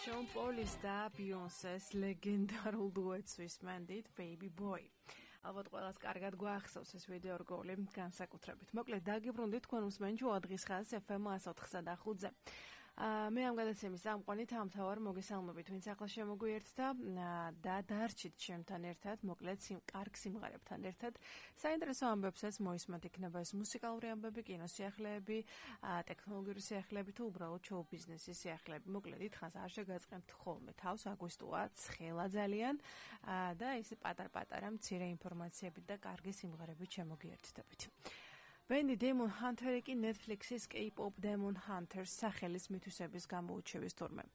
Sean Paul-ის და Beyoncé-ს ლეგენდარულ დუეტს ვისმენდით Baby Boy. ალბათ ყველას კარგად გვახსოვს ეს ვიდეო რგოლი განსაკუთრებით. მოკლედ დაგიბრუნდით თქვენ უსმენთ დღის ხაზს FM 104.5-ზე. მე ამ გადაცემის წამყვანი თავმთავარ მოგესალმებით, ვინც ახლა შემოგვიერთდა და დარჩით ჩემთან ერთად, მოკლედ კარგ სიმღერებთან ერთად. საინტერესო ამბებსაც მოისმენთ, იქნება ეს მუსიკალური ამბები, კინოსიახლეები, ტექნოლოგიური სიახლეები თუ უბრალოდ შოუ ბიზნესის სიახლეები. მოკლედ ითხრას არ შეგაწყენთ ხოლმე თავს, აგვისტოა ცხელა ძალიან და ისე პატარ-პატარა მცირე ინფორმაციები და კარგი სიმღერები შემოგიერთდებით. ბენდი Demon Hunter კი Netflix-ის K-pop Demon Hunters სახელის მითვისების გამოუჩევის თურმე.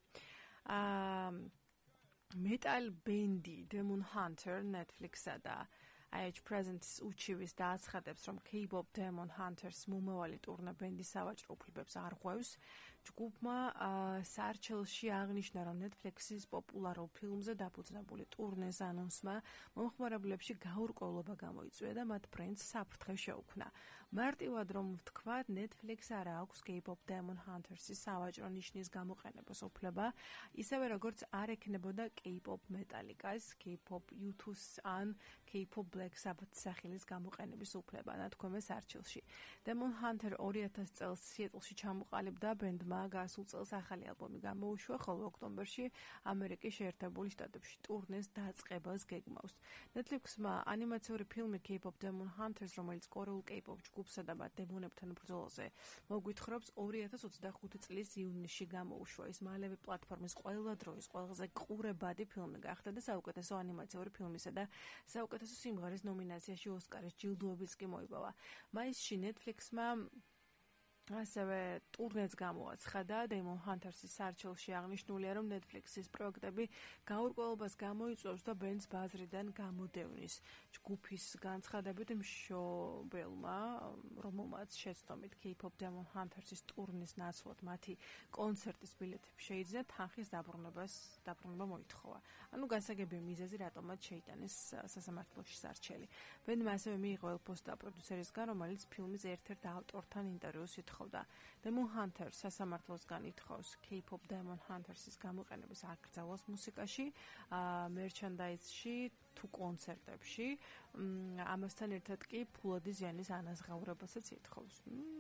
Metal ბენდი Demon Hunter Netflix-ა და IH Presents უჩივის და აცხადებს, რომ K-pop Demon Hunters მომავალი ტურნე ბენდის სავაჭრო უფლებებს არ ღვევს. ჯგუფმა სარჩელში აღნიშნა, რომ Netflix-ის პოპულარულ ფილმზე დაფუძნებული ტურნეს ანონსმა მომხმარებლებში გაურკვევლობა გამოიწვია და მათ ბრენდს საფრთხე შეუქმნა. მარტივად რომ ვთქვათ, Netflix არ აქვს K-pop Demon Hunters-ის სავაჭრო ნიშნის გამოყენებას უფლება, ისევე როგორც არ ექნებოდა K-pop Metallica-ს, K-pop U2-ს ან K-pop Black Sabbath სახელის გამოყენების უფლება ნათქვამეს არჩილში. Demon Hunter 2000 წელს სიეტლში ჩამოყალიბდა ბენდმა გასულ წელს ახალი ალბომი გამოუშვა, ხოლო ოქტომბერში ამერიკის შეერთებული შტატებში ტურნეს დაწყებას გეგმავს. Netflix-მა ანიმაციური ფილმი K-pop Demon Hunters, რომელიც კორეულ K-pop ჯგუფსა და მათ დემონებთან ბრძოლაზე მოგვითხრობს 2025 წლის ივნისში გამოუშვა. ის მალევე პლატფორმის ყველა დროის ყველაზე ყურებადი ფილმი გახდა და საუკეთესო ანიმაციური ფილმისა და საუკეთესო სიმღერის ნომინაციაში ოსკარის ჯილდოებიც კი მოიპოვა. მაისში Netflix-მა ასევე ტურნეც გამოაცხადა Demon Hunters-ის სარჩელში აღნიშნულია, რომ Netflix-ის პროექტები გაურკვევლობას გამოიწვევს და ბენდს ბაზრიდან გამოდევნის. ჯგუფის განცხადებით მშობელმა, რომელმაც შეცდომით K-pop Demon Hunters-ის ტურნეს ნაცვლად მათი კონცერტის ბილეთები შეიძინა, თანხის დაბრუნება მოითხოვა. ანუ გასაგებია მიზეზი, რატომაც შეიტანეს სასამართლოში სარჩელი. ბენდმა ასევე მიიღო ელფოს და პროდიუსერისგან, რომელიც ფილმის ერთ-ერთ ავტორთან ინტერვიუს ითხოვდა. Demon Hunter სასამართლოსგან ითხოვს K-pop Demon Hunters-ის გამოყენების აკრძალვას მუსიკაში, მერჩანდაიზში თუ კონცერტებში. ამასთან ერთად კი ფულადი ზიანის ანაზღაურებასაც ითხოვს.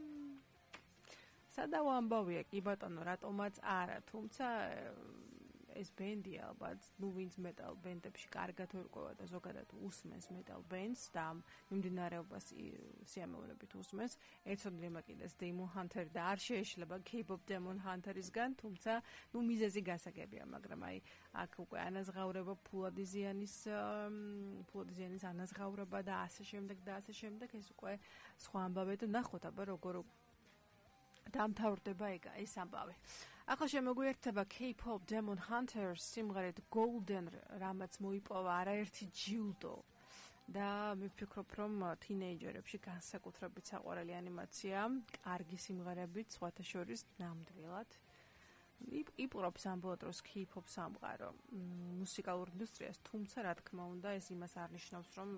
სადაო ამბავია, კი ბატონო, რატომაც არა, თუმცა ეს ბენდი ალბათ, ვინც მეტალ ბენდებში კარგად ერკვევა და ზოგადად უსმენს მეტალ ბენდს და მიმდინარეობას სიამოვნებით უსმენს, ეცოდნენ კიდეს Demon Hunter და არ შეეშლება K-pop Demon Hunter-ისგან, თუმცა მიზეზი გასაგებია, მაგრამ აქ უკვე ანაზღაურება ფულადი ზიანის ანაზღაურება და ასე შემდეგ, ეს უკვე სხვა ამბავია და ნახოთ აბა როგორ დამთავრდება ეს ამბავი. ახლა შემოგვიერთდება K-pop Demon Hunters სიმღერით Golden, რამაც მოიპოვა არაერთი ჯილდო და მე ვფიქრობ, რომ თინეიჯერებში განსაკუთრებით საყვარელი ანიმაცია, კარგი სიმღერებით, სხვათა შორის ნამდვილად იპყრობს ამბოლო დროს K-pop სამყარო მუსიკალურ ინდუსტრიას, თუმცა რა თქმა უნდა ეს იმას არ ნიშნავს, რომ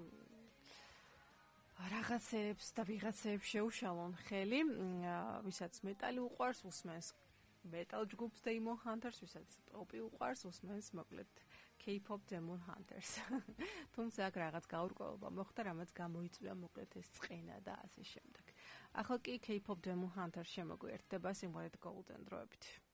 რაღაცებს და ვიღაცებს შეუშალონ ხელი, ვისაც მეტალი უყვარს, უსმენს მეტალ ჯგუფს Demon Hunters, ვისაც პოპი უყვარს, უსმენს მოკლედ K-pop Demon Hunters. თუმცა აქ რაღაც გაურკვევლობა მოხდა, რამაც გამოიწვია მოკლედ ეს წყენა და ასე შემდეგ. ახლა კი K-pop Demon Hunters შემოგვიერთდება სიმღერით Golden დროებით.